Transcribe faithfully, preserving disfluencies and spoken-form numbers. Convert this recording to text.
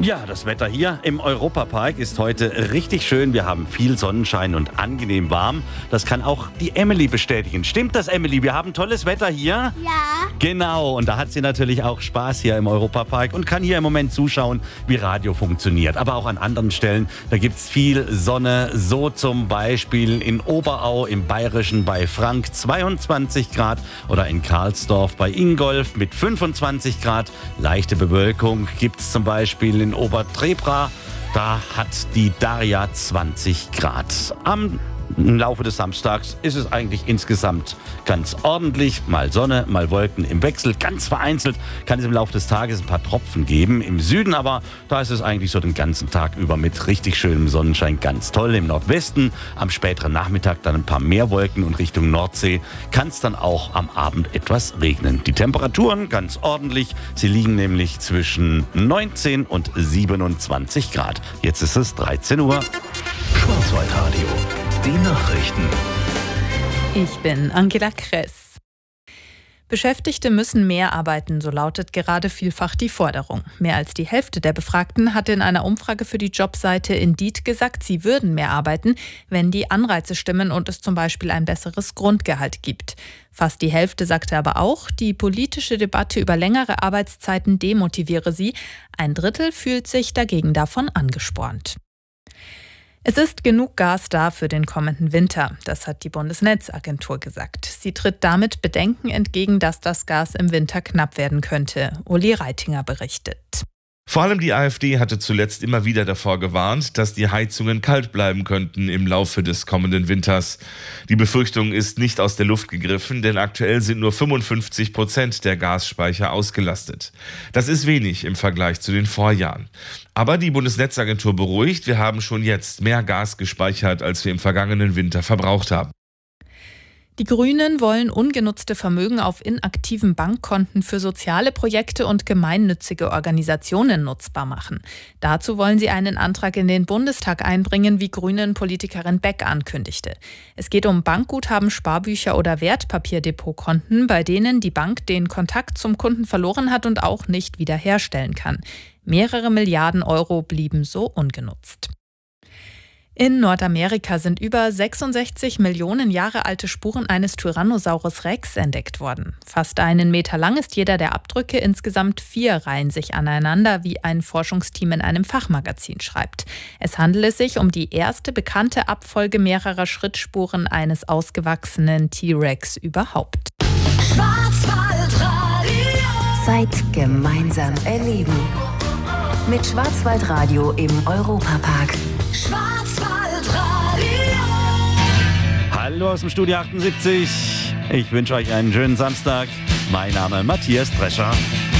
Ja, das Wetter hier im Europapark ist heute richtig schön. Wir haben viel Sonnenschein und angenehm warm. Das kann auch die Emily bestätigen. Stimmt das, Emily? Wir haben tolles Wetter hier? Ja. Genau, und da hat sie natürlich auch Spaß hier im Europapark und kann hier im Moment zuschauen, wie Radio funktioniert. Aber auch an anderen Stellen, da gibt es viel Sonne. So zum Beispiel in Oberau im Bayerischen bei Frank zweiundzwanzig Grad oder in Karlsdorf bei Ingolf mit fünfundzwanzig Grad. Leichte Bewölkung gibt es zum Beispiel in Obertrebra. Da hat die Daria zwanzig Grad. Am Im Laufe des Samstags ist es eigentlich insgesamt ganz ordentlich. Mal Sonne, mal Wolken im Wechsel. Ganz vereinzelt kann es im Laufe des Tages ein paar Tropfen geben. Im Süden aber, da ist es eigentlich so den ganzen Tag über mit richtig schönem Sonnenschein ganz toll. Im Nordwesten am späteren Nachmittag dann ein paar mehr Wolken und Richtung Nordsee kann es dann auch am Abend etwas regnen. Die Temperaturen ganz ordentlich. Sie liegen nämlich zwischen neunzehn und siebenundzwanzig Grad. Jetzt ist es dreizehn Uhr. Schwarzwaldradio. Die Nachrichten. Ich bin Angela Kress. Beschäftigte müssen mehr arbeiten, so lautet gerade vielfach die Forderung. Mehr als die Hälfte der Befragten hatte in einer Umfrage für die Jobseite Indeed gesagt, sie würden mehr arbeiten, wenn die Anreize stimmen und es zum Beispiel ein besseres Grundgehalt gibt. Fast die Hälfte sagte aber auch, die politische Debatte über längere Arbeitszeiten demotiviere sie. Ein Drittel fühlt sich dagegen davon angespornt. Es ist genug Gas da für den kommenden Winter, das hat die Bundesnetzagentur gesagt. Sie tritt damit Bedenken entgegen, dass das Gas im Winter knapp werden könnte. Uli Reitinger berichtet. Vor allem die AfD hatte zuletzt immer wieder davor gewarnt, dass die Heizungen kalt bleiben könnten im Laufe des kommenden Winters. Die Befürchtung ist nicht aus der Luft gegriffen, denn aktuell sind nur fünfundfünfzig Prozent der Gasspeicher ausgelastet. Das ist wenig im Vergleich zu den Vorjahren. Aber die Bundesnetzagentur beruhigt, wir haben schon jetzt mehr Gas gespeichert, als wir im vergangenen Winter verbraucht haben. Die Grünen wollen ungenutzte Vermögen auf inaktiven Bankkonten für soziale Projekte und gemeinnützige Organisationen nutzbar machen. Dazu wollen sie einen Antrag in den Bundestag einbringen, wie Grünen-Politikerin Beck ankündigte. Es geht um Bankguthaben, Sparbücher oder Wertpapierdepotkonten, bei denen die Bank den Kontakt zum Kunden verloren hat und auch nicht wiederherstellen kann. Mehrere Milliarden Euro blieben so ungenutzt. In Nordamerika sind über sechsundsechzig Millionen Jahre alte Spuren eines Tyrannosaurus Rex entdeckt worden. Fast einen Meter lang ist jeder der Abdrücke, insgesamt vier reihen sich aneinander, wie ein Forschungsteam in einem Fachmagazin schreibt. Es handele sich um die erste bekannte Abfolge mehrerer Schrittspuren eines ausgewachsenen T-Rex überhaupt. Schwarzwaldradio. Zeit gemeinsam erleben. Mit Schwarzwaldradio im Europapark. Schwarzwaldradio. Hallo aus dem Studio achtundsiebzig. Ich wünsche euch einen schönen Samstag. Mein Name ist Matthias Drescher.